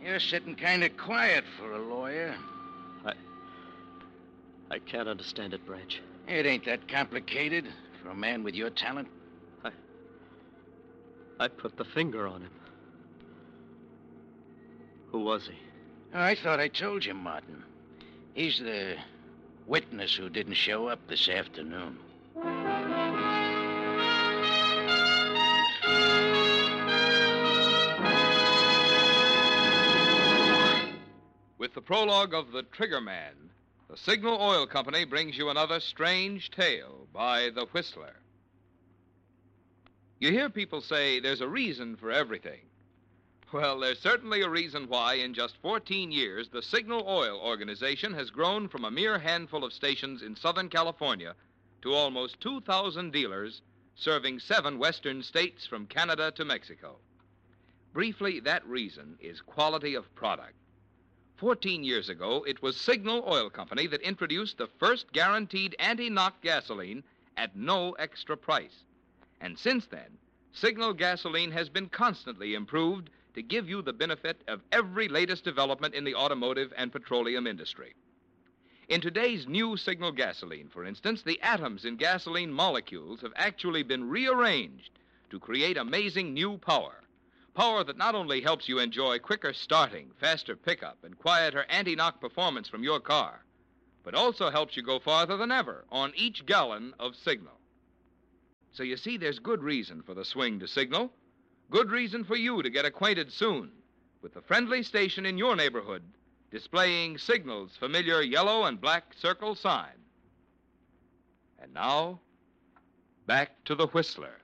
You're sitting kind of quiet for a lawyer. I can't understand it, Branch. It ain't that complicated for a man with your talent. I put the finger on him. Who was he? Oh, I thought I told you, Martin. He's the witness who didn't show up this afternoon. With the prologue of The Trigger Man, the Signal Oil Company brings you another strange tale by The Whistler. You hear people say there's a reason for everything. Well, there's certainly a reason why in just 14 years the Signal Oil Organization has grown from a mere handful of stations in Southern California to almost 2,000 dealers serving 7 western states from Canada to Mexico. Briefly, that reason is quality of product. 14 years ago, it was Signal Oil Company that introduced the first guaranteed anti-knock gasoline at no extra price. And since then, Signal gasoline has been constantly improved to give you the benefit of every latest development in the automotive and petroleum industry. In today's new Signal gasoline, for instance, the atoms in gasoline molecules have actually been rearranged to create amazing new power. Power that not only helps you enjoy quicker starting, faster pickup, and quieter anti-knock performance from your car, but also helps you go farther than ever on each gallon of Signal. So you see, there's good reason for the swing to Signal. Good reason for you to get acquainted soon with the friendly station in your neighborhood displaying Signal's familiar yellow and black circle sign. And now, back to the Whistler.